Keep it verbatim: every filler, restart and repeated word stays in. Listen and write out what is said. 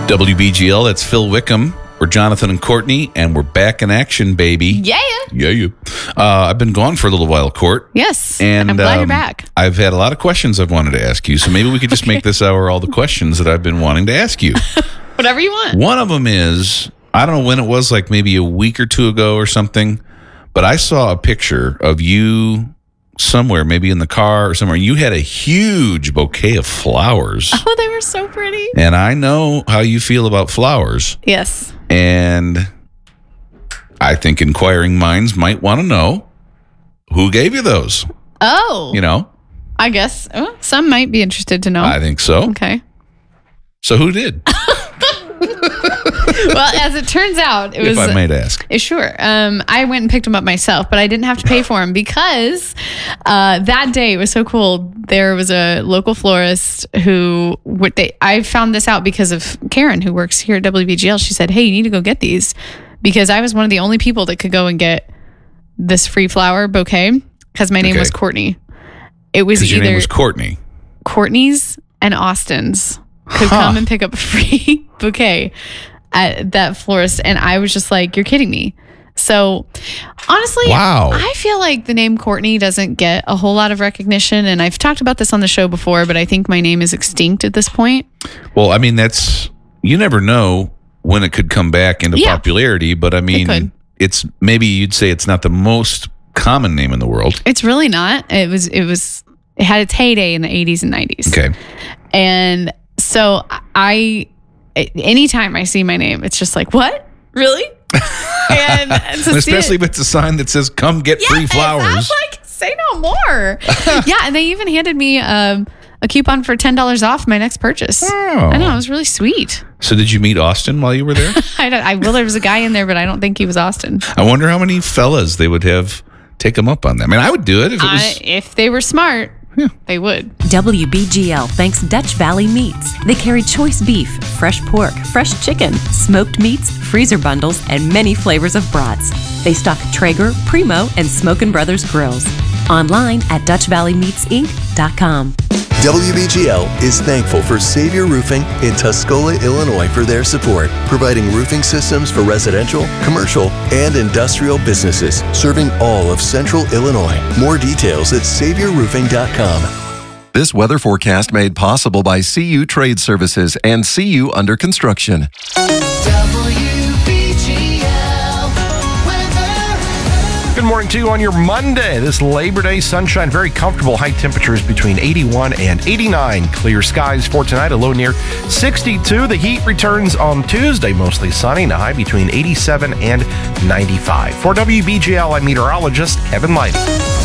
W B G L, that's Phil Wickham. We're Jonathan and Courtney, and we're back in action, baby. Yeah. Yeah, you. Uh, I've been gone for a little while, Court. Yes, and I'm glad um, you're back. I've had a lot of questions I've wanted to ask you, so maybe we could just okay. make this hour all the questions that I've been wanting to ask you. Whatever you want. One of them is, I don't know when it was, like maybe a week or two ago or something, but I saw a picture of you somewhere, maybe in the car or somewhere. You had a huge bouquet of flowers. Oh, they were so pretty. And I know how you feel about flowers. Yes. And I think inquiring minds might want to know who gave you those. Oh. You know? I guess. Oh, some might be interested to know. I think so. Okay. So who did? Well, as it turns out, it if was. If I might ask. Uh, sure. Um, I went and picked them up myself, but I didn't have to pay for them because uh, that day it was so cool. There was a local florist who would they. I found this out because of Karen, who works here at W B G L. She said, "Hey, you need to go get these," because I was one of the only people that could go and get this free flower bouquet because my name okay. was Courtney. It was either your name was Courtney. Courtney's and Austin's could huh. come and pick up a free bouquet at that florist, and I was just like, you're kidding me. So honestly, wow. I feel like the name Courtney doesn't get a whole lot of recognition, and I've talked about this on the show before, but I think my name is extinct at this point. Well, I mean, that's, you never know when it could come back into yeah, popularity, but I mean, it it's maybe you'd say it's not the most common name in the world. It's really not. It was, it was, it had its heyday in the eighties and nineties. Okay. And so I, anytime I see my name, it's just like, what? Really? And, and especially if it's a sign that says, come get yes, free flowers. I was like, say no more. Yeah. And they even handed me um, a coupon for ten dollars off my next purchase. Oh. I know. It was really sweet. So did you meet Austin while you were there? I don't, I well, there was a guy in there, but I don't think he was Austin. I wonder how many fellas they would have take them up on that. I mean, I would do it if it was. I, if they were smart. Yeah. They would. W B G L thanks Dutch Valley Meats. They carry choice beef, fresh pork, fresh chicken, smoked meats, freezer bundles, and many flavors of brats. They stock Traeger, Primo, and Smokin' Brothers grills. Online at Dutch Valley Meats Inc dot com. W B G L is thankful for Savior Roofing in Tuscola, Illinois for their support, providing roofing systems for residential, commercial, and industrial businesses, serving all of Central Illinois. More details at savior roofing dot com. This weather forecast made possible by C U Trade Services and C U Under Construction. Good morning to you on your Monday. This Labor Day sunshine, very comfortable. High temperatures between eighty-one and eighty-nine. Clear skies for tonight, a low near sixty-two. The heat returns on Tuesday, mostly sunny, and a high between eighty-seven and ninety-five. For W B G L, I'm meteorologist Kevin Lighty.